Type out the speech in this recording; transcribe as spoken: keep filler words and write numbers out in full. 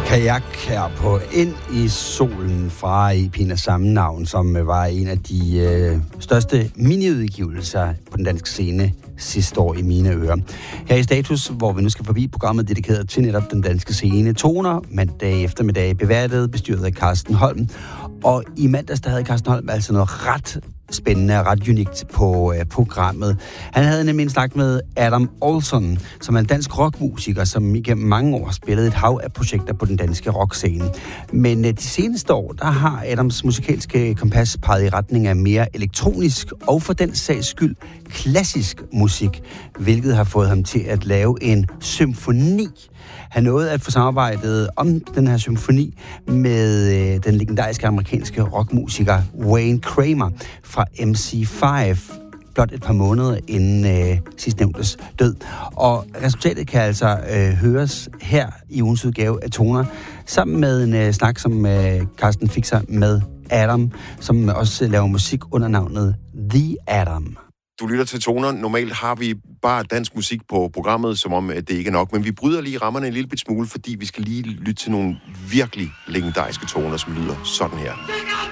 Kajak her på Ind i solen fra E P'en af samme navn, som var en af de øh, største miniudgivelser på den danske scene sidste år i mine ører. Her i Status, hvor vi nu skal forbi programmet dedikeret til netop den danske scene. Toner, mandag eftermiddag, beværtet, bestyret af Carsten Holm. Og i mandags, der havde Carsten Holm altså noget ret spændende og ret unikt på øh, programmet. Han havde nemlig en snak med Adam Olsson, som er en dansk rockmusiker, som igennem mange år har spillet et hav af projekter på den danske rockscene. Men øh, de seneste år, der har Adams musikalske kompas peget i retning af mere elektronisk og for den sags skyld klassisk musik, hvilket har fået ham til at lave en symfoni. Han nåede at få samarbejdet om den her symfoni med øh, den legendariske amerikanske rockmusiker Wayne Kramer fra M C fem, blot et par måneder inden øh, sidstnævntes død. Og resultatet kan altså øh, høres her i ugens udgave af Toner, sammen med en øh, snak, som øh, Carsten fik sig med Adam, som også laver musik under navnet The Adam. Du lytter til Toner. Normalt har vi bare dansk musik på programmet, som om at det ikke er nok, men vi bryder lige rammerne en lille bit smule, fordi vi skal lige lytte til nogle virkelig legendariske toner, som lyder sådan her.